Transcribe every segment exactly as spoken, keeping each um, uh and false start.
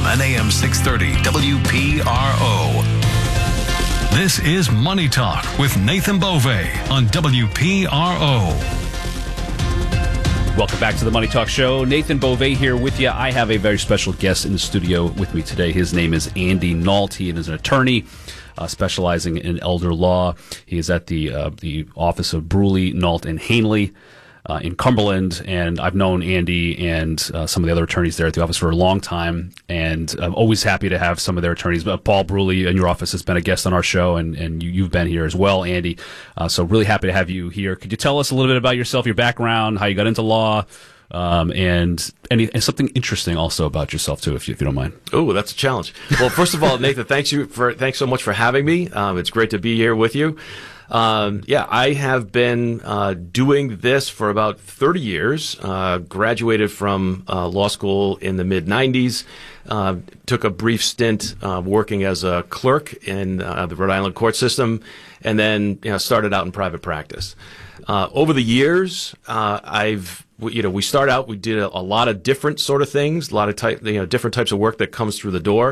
and A M six thirty W P R O. This is Money Talk with Nathan Bove on W P R O. Welcome back to the Money Talk Show. Nathan Bove here with you. I have a very special guest in the studio with me today. His name is Andy Nault. He is an attorney uh, specializing in elder law. He is at the uh, the office of Bruley, Nault, and Hanley uh, in Cumberland. And I've known Andy and uh, some of the other attorneys there at the office for a long time. And I'm always happy to have some of their attorneys. But Paul Bruley in your office has been a guest on our show, and, and you, you've been here as well, Andy. Uh, so really happy to have you here. Could you tell us a little bit about yourself, your background, how you got into law, um, and, any, and something interesting also about yourself, too, if you, if you don't mind? Oh, that's a challenge. Well, first of all, Nathan, thanks you for thanks so much for having me. Um, it's great to be here with you. Um, yeah, I have been uh, doing this for about thirty years. Uh, graduated from uh, law school in the mid nineties. Uh, took a brief stint uh, working as a clerk in uh, the Rhode Island court system, and then you know, started out in private practice. Uh, over the years, uh, I've you know we start out we did a, a lot of different sort of things, a lot of type you know different types of work that comes through the door.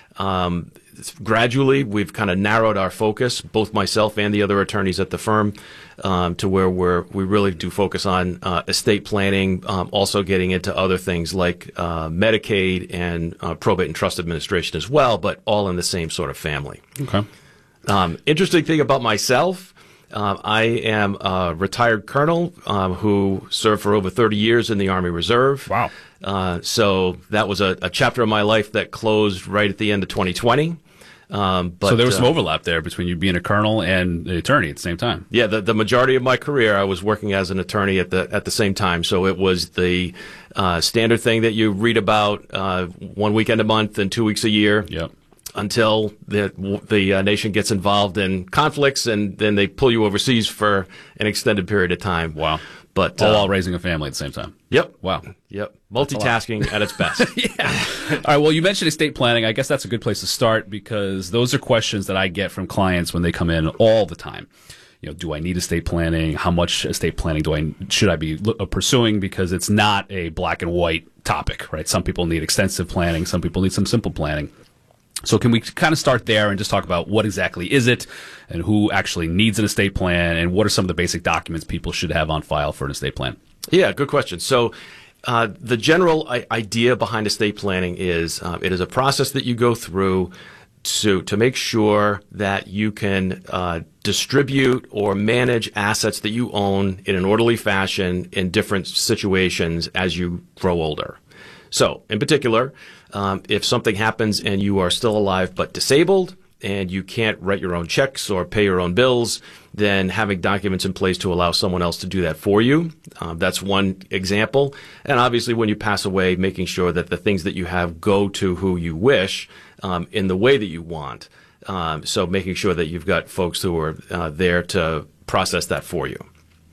Um, gradually, we've kind of narrowed our focus, both myself and the other attorneys at the firm, um, to where we're, we really do focus on uh, estate planning, um, also getting into other things like uh, Medicaid and uh, probate and trust administration as well, but all in the same sort of family. Okay. Um, interesting thing about myself, uh, I am a retired colonel um, who served for over thirty years in the Army Reserve. Wow. Uh, so that was a, a chapter of my life that closed right at the end of twenty twenty. Um, but, so there was some uh, overlap there between you being a colonel and the attorney at the same time. Yeah, the, the majority of my career I was working as an attorney at the at the same time. So it was the uh, standard thing that you read about uh, one weekend a month and two weeks a year. Yep. Until the the uh, nation gets involved in conflicts, and then they pull you overseas for an extended period of time. Wow. But all uh, while raising a family at the same time. Yep. Wow. Yep. Multitasking at its best. Yeah. All right. Well, you mentioned estate planning. I guess that's a good place to start, because those are questions that I get from clients when they come in all the time. You know, do I need estate planning? How much estate planning do I should I be pursuing? Because it's not a black and white topic, right? Some people need extensive planning. Some people need some simple planning. So can we kind of start there and just talk about what exactly is it, and who actually needs an estate plan, and what are some of the basic documents people should have on file for an estate plan? Yeah, good question. So uh, the general I- idea behind estate planning is uh, it is a process that you go through to to make sure that you can uh, distribute or manage assets that you own in an orderly fashion in different situations as you grow older. So, in particular, um, if something happens and you are still alive but disabled, and you can't write your own checks or pay your own bills, then having documents in place to allow someone else to do that for you. Um, that's one example. And obviously, when you pass away, making sure that the things that you have go to who you wish um, in the way that you want. Um, so making sure that you've got folks who are uh, there to process that for you.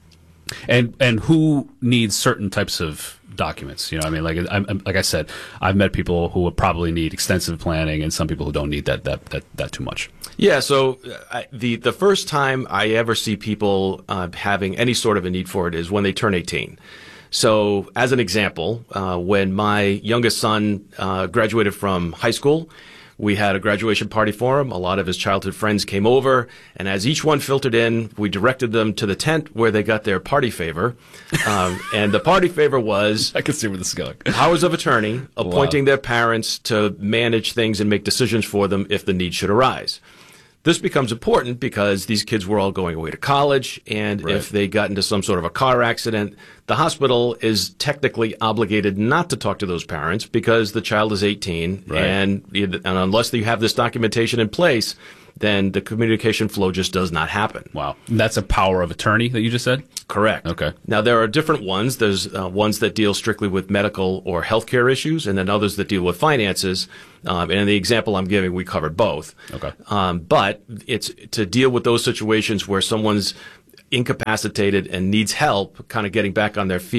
And and who needs certain types of documents? You know, I mean, like I, like I said, I've met people who would probably need extensive planning, and some people who don't need that that that, that too much. Yeah. So I, the the first time I ever see people uh, having any sort of a need for it is when they turn eighteen. So, as an example, uh, when my youngest son uh, graduated from high school, we had a graduation party for him. A lot of his childhood friends came over, and as each one filtered in, we directed them to the tent where they got their party favor. Um, and the party favor was I can see where this is going. powers of attorney, appointing Wow. their parents to manage things and make decisions for them if the need should arise. This becomes important because these kids were all going away to college, and Right. if they got into some sort of a car accident, the hospital is technically obligated not to talk to those parents because the child is eighteen, Right. and, and unless you have this documentation in place, then the communication flow just does not happen. Wow. And that's a power of attorney that you just said? Correct. Okay. Now, there are different ones. There's uh, ones that deal strictly with medical or healthcare issues, and then others that deal with finances. Um, and in the example I'm giving, we covered both. Okay. Um, but it's to deal with those situations where someone's incapacitated and needs help kind of getting back on their feet.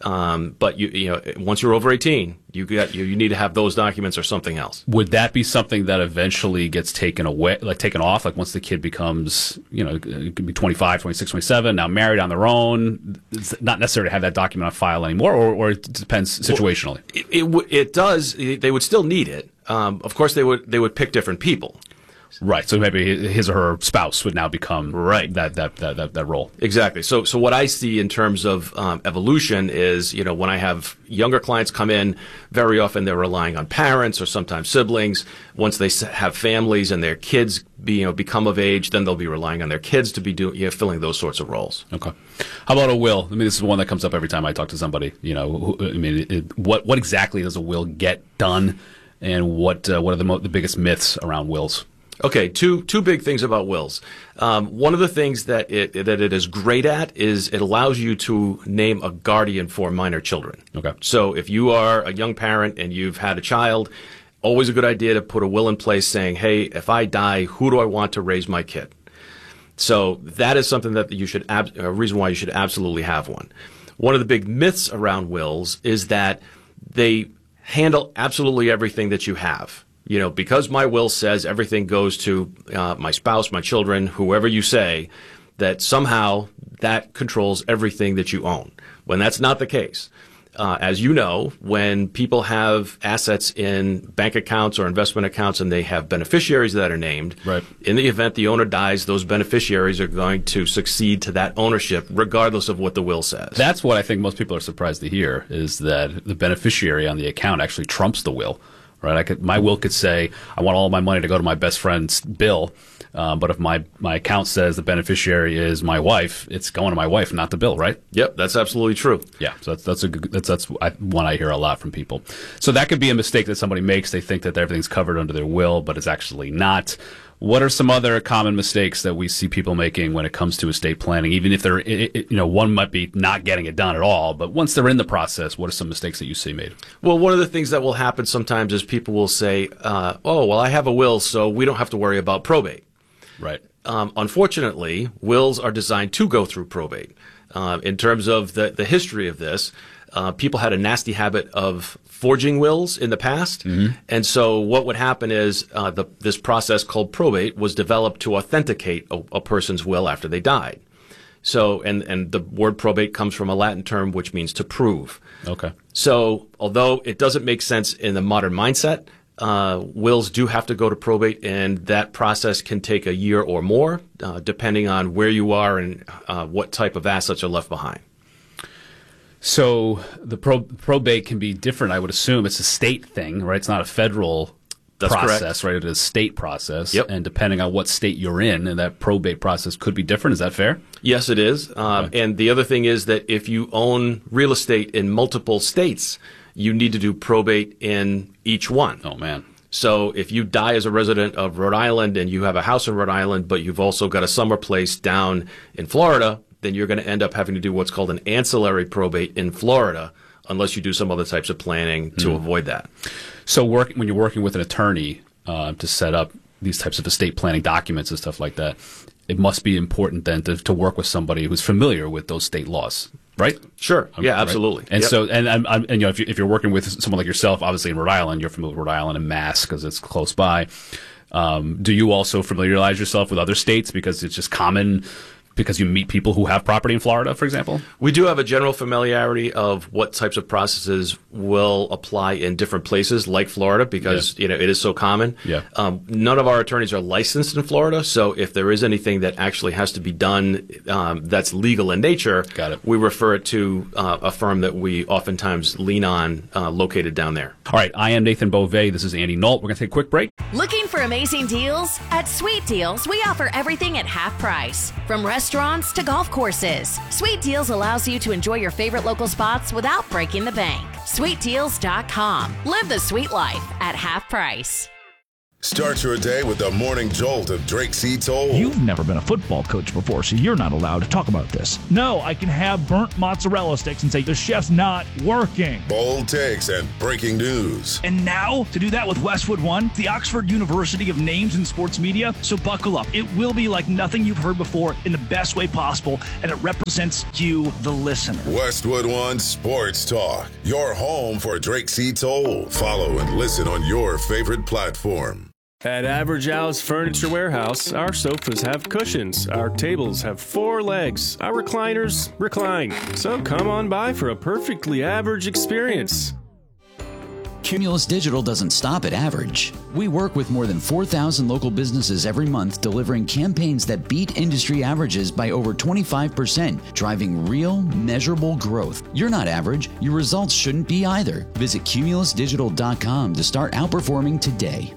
Um, but you, you know, once you're over eighteen, you got you, you need to have those documents or something else. Would that be something that eventually gets taken away, like taken off, like once the kid becomes, you know, it could be twenty-five, twenty-six, twenty-seven, now married on their own, it's not necessarily have that document on file anymore, or, or it depends situationally? Well, it, it, w- it does. They would still need it. Um, of course, they would they would pick different people. Right. So maybe his or her spouse would now become right. that, that, that, that, that role. Exactly. So, so what I see in terms of um, evolution is, you know, when I have younger clients come in, very often they're relying on parents or sometimes siblings. Once they have families and their kids, be, you know, become of age, then they'll be relying on their kids to be doing, you know, filling those sorts of roles. Okay. How about a will? I mean, this is one that comes up every time I talk to somebody. You know, who, I mean, it, what what exactly does a will get done, and what uh, what are the mo- the biggest myths around wills? Okay, two two big things about wills. Um, one of the things that it that it is great at is it allows you to name a guardian for minor children. Okay. So if you are a young parent and you've had a child, always a good idea to put a will in place saying, hey, if I die, who do I want to raise my kid? So that is something that you should, ab- a reason why you should absolutely have one. One of the big myths around wills is that they handle absolutely everything that you have. You know, because my will says everything goes to uh, my spouse, my children, whoever you say, that somehow that controls everything that you own, when that's not the case. Uh, as you know, when people have assets in bank accounts or investment accounts and they have beneficiaries that are named, right. in the event the owner dies, those beneficiaries are going to succeed to that ownership regardless of what the will says. That's what I think most people are surprised to hear, is that the beneficiary on the account actually trumps the will. Right, I could, my will could say I want all my money to go to my best friend's Bill, um, but if my, my account says the beneficiary is my wife, it's going to my wife, not the Bill, right? Yep, that's absolutely true. Yeah, so that's that's a good, that's that's one I hear a lot from people. So that could be a mistake that somebody makes. They think that everything's covered under their will, but it's actually not. What are some other common mistakes that we see people making when it comes to estate planning? Even if they're, you know, one might be not getting it done at all, but once they're in the process, what are some mistakes that you see made? Well, one of the things that will happen sometimes is people will say, uh, oh, well, I have a will, so we don't have to worry about probate. Right. Um, unfortunately, wills are designed to go through probate. Uh, in terms of the, the history of this, uh, people had a nasty habit of forging wills in the past. Mm-hmm. And so what would happen is uh, the, this process called probate was developed to authenticate a, a person's will after they died. So, and, and the word probate comes from a Latin term which means to prove. Okay. So, although it doesn't make sense in the modern mindset, uh, wills do have to go to probate, and that process can take a year or more, uh, depending on where you are and uh, what type of assets are left behind. So the pro- probate can be different, I would assume. It's a state thing, right? It's not a federal That's process, correct. right? It is a state process. Yep. And depending on what state you're in, and that probate process could be different. Is that fair? Yes, it is. Um, Okay. And the other thing is that if you own real estate in multiple states, you need to do probate in each one. Oh, man. So if you die as a resident of Rhode Island and you have a house in Rhode Island, but you've also got a summer place down in Florida, then you're going to end up having to do what's called an ancillary probate in Florida, unless you do some other types of planning to Mm. avoid that. So work, when you're working with an attorney uh, to set up these types of estate planning documents and stuff like that, it must be important then to, to work with somebody who's familiar with those state laws, right? Sure. Yeah, Right? absolutely. And Yep. so, and, and, and you know, if, you, if you're working with someone like yourself, obviously in Rhode Island, you're familiar with Rhode Island and Mass because it's close by. Um, do you also familiarize yourself with other states because it's just common? Because you meet people who have property in Florida, for example? We do have a general familiarity of what types of processes will apply in different places, like Florida, because Yeah. you know it is so common. Yeah. Um, none of our attorneys are licensed in Florida, so if there is anything that actually has to be done um, that's legal in nature, Got it. we refer it to uh, a firm that we oftentimes lean on, uh, located down there. All right, I am Nathan Beauvais. This is Andy Nault. We're going to take a quick break. Looking for amazing deals? At Sweet Deals, we offer everything at half price. From restaurants to golf courses, Sweet Deals allows you to enjoy your favorite local spots without breaking the bank. sweet deals dot com. Live the sweet life at half price. Start your day with the morning jolt of Drake C. Toll. You've never been a football coach before, so you're not allowed to talk about this. No, I can have burnt mozzarella sticks and say the chef's not working. Bold takes and breaking news. And now, to do that with Westwood One, the Oxford University of names in sports media, so buckle up. It will be like nothing you've heard before in the best way possible, and it represents you, the listener. Westwood One Sports Talk, your home for Drake C. Toll. Follow and listen on your favorite platform. At Average Al's Furniture Warehouse, our sofas have cushions, our tables have four legs, our recliners recline. So come on by for a perfectly average experience. Cumulus Digital doesn't stop at average. We work with more than four thousand local businesses every month, delivering campaigns that beat industry averages by over twenty-five percent, driving real, measurable growth. You're not average. Your results shouldn't be either. Visit cumulus digital dot com to start outperforming today.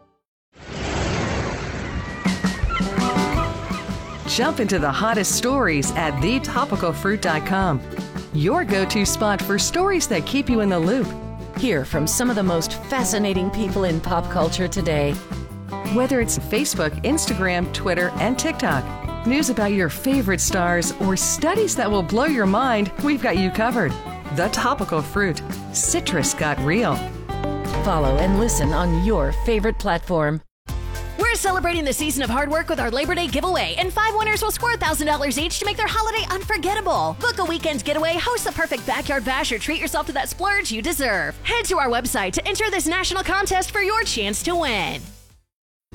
Jump into the hottest stories at the topical fruit dot com, your go-to spot for stories that keep you in the loop. Hear from some of the most fascinating people in pop culture today. Whether it's Facebook, Instagram, Twitter, and TikTok, news about your favorite stars, or studies that will blow your mind, we've got you covered. The Topical Fruit. Citrus got real. Follow and listen on your favorite platform. We're celebrating the season of hard work with our Labor Day giveaway, and five winners will score one thousand dollars each to make their holiday unforgettable. Book a weekend getaway, host the perfect backyard bash, or treat yourself to that splurge you deserve. Head to our website to enter this national contest for your chance to win.